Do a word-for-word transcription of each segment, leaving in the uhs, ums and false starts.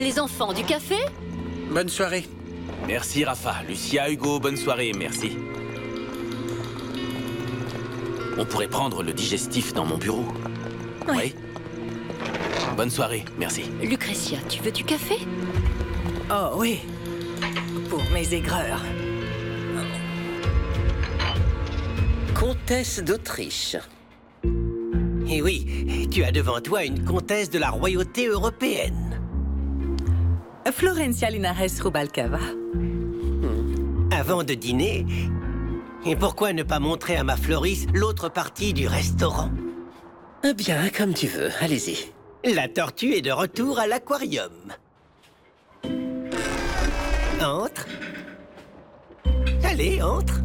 Les enfants du café? Bonne soirée. Merci, Rafa. Lucia, Hugo, bonne soirée, merci. On pourrait prendre le digestif dans mon bureau. Oui. Oui. Bonne soirée, merci. Lucretia, tu veux du café? Oh oui, pour mes aigreurs. Comtesse d'Autriche. Et oui, tu as devant toi une comtesse de la royauté européenne. Florencia Linares Rubalcava. Avant de dîner, et pourquoi ne pas montrer à ma Floris l'autre partie du restaurant? Eh bien, comme tu veux, allez-y. La tortue est de retour à l'aquarium. Entre. Allez, entre.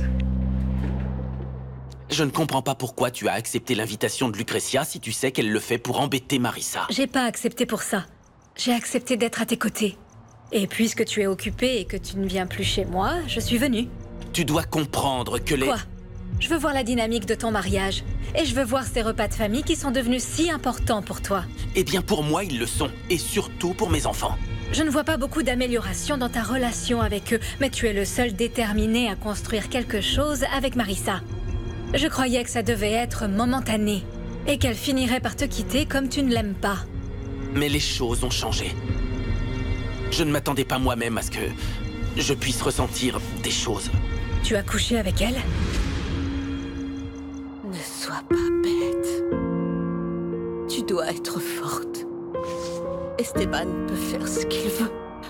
Je ne comprends pas pourquoi tu as accepté l'invitation de Lucretia si tu sais qu'elle le fait pour embêter Marissa. J'ai pas accepté pour ça. J'ai accepté d'être à tes côtés. Et puisque tu es occupé et que tu ne viens plus chez moi, je suis venue. Tu dois comprendre que les... Quoi? Je veux voir la dynamique de ton mariage. Et je veux voir ces repas de famille qui sont devenus si importants pour toi. Eh bien, pour moi, ils le sont. Et surtout pour mes enfants. Je ne vois pas beaucoup d'amélioration dans ta relation avec eux, mais tu es le seul déterminé à construire quelque chose avec Marissa. Je croyais que ça devait être momentané, et qu'elle finirait par te quitter comme tu ne l'aimes pas. Mais les choses ont changé. Je ne m'attendais pas moi-même à ce que je puisse ressentir des choses. Tu as couché avec elle? Ne sois pas bête. Tu dois être forte. Esteban peut faire ce qu'il veut.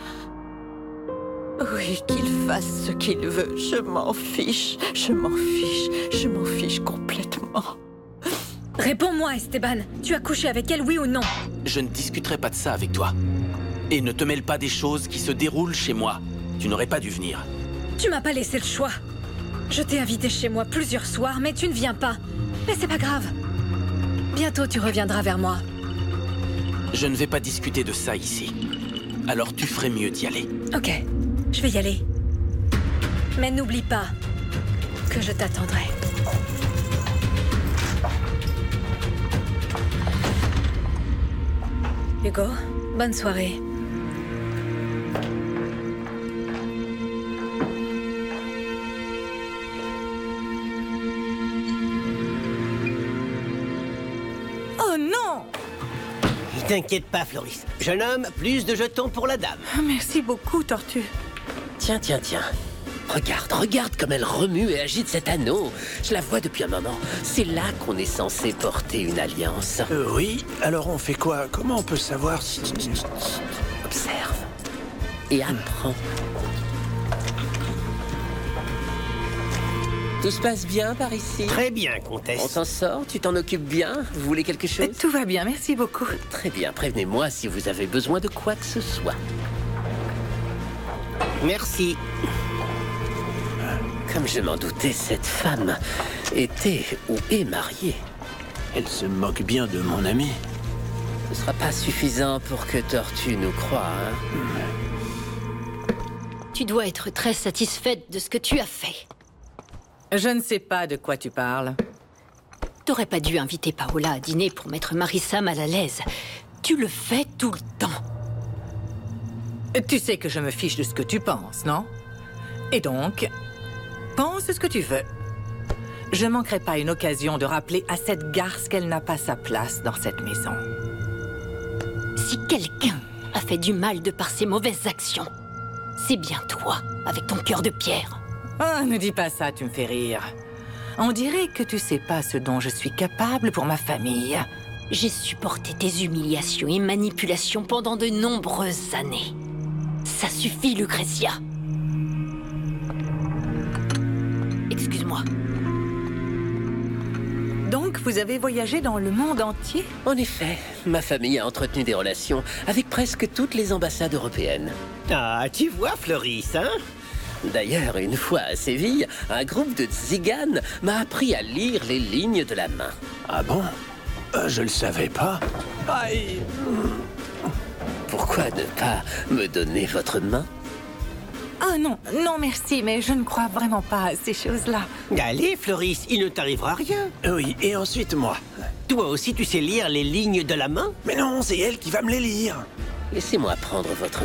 Oui, qu'il fasse ce qu'il veut. Je m'en fiche. Je m'en fiche. Je m'en fiche complètement. Réponds-moi, Esteban. Tu as couché avec elle, oui ou non? Je ne discuterai pas de ça avec toi. Et ne te mêle pas des choses qui se déroulent chez moi. Tu n'aurais pas dû venir. Tu m'as pas laissé le choix. Je t'ai invité chez moi plusieurs soirs, mais tu ne viens pas. Mais c'est pas grave. Bientôt, tu reviendras vers moi. Je ne vais pas discuter de ça ici. Alors tu ferais mieux d'y aller. Ok, je vais y aller. Mais n'oublie pas que je t'attendrai. Hugo, bonne soirée. Oh non! T'inquiète pas, Floris. Jeune homme, plus de jetons pour la dame. Merci beaucoup, Tortue. Tiens, tiens, tiens. Regarde, regarde comme elle remue et agite cet anneau. Je la vois depuis un moment. C'est là qu'on est censé porter une alliance. Euh, oui, alors on fait quoi? Comment on peut savoir si... Observe et apprends. Tout se passe bien par ici? Très bien, comtesse. On s'en sort? Tu t'en occupes bien? Vous voulez quelque chose? Tout va bien, merci beaucoup. Très bien, prévenez-moi si vous avez besoin de quoi que ce soit. Merci. Comme je m'en doutais, cette femme était ou est mariée. Elle se moque bien de mon ami. Ce sera pas suffisant pour que Tortue nous croie, hein? Tu dois être très satisfaite de ce que tu as fait. Je ne sais pas de quoi tu parles. T'aurais pas dû inviter Paola à dîner pour mettre Marissa mal à l'aise. Tu le fais tout le temps. Tu sais que je me fiche de ce que tu penses, non? Et donc, pense ce que tu veux. Je manquerai pas une occasion de rappeler à cette garce qu'elle n'a pas sa place dans cette maison. Si quelqu'un a fait du mal de par ses mauvaises actions, c'est bien toi, avec ton cœur de pierre. Ah, ne dis pas ça, tu me fais rire. On dirait que tu sais pas ce dont je suis capable pour ma famille. J'ai supporté tes humiliations et manipulations pendant de nombreuses années. Ça suffit, Lucretia. Excuse-moi. Donc, vous avez voyagé dans le monde entier? En effet, ma famille a entretenu des relations avec presque toutes les ambassades européennes. Ah, tu vois, Floris, hein? D'ailleurs, une fois à Séville, un groupe de tziganes m'a appris à lire les lignes de la main. Ah bon? euh, Je le savais pas. Aïe. Pourquoi ne pas me donner votre main? Oh Oh non, non merci, mais je ne crois vraiment pas à ces choses-là. Allez, Floris, il ne t'arrivera rien. Oui, et ensuite moi. Toi aussi, tu sais lire les lignes de la main? Mais non, c'est elle qui va me les lire. Laissez-moi prendre votre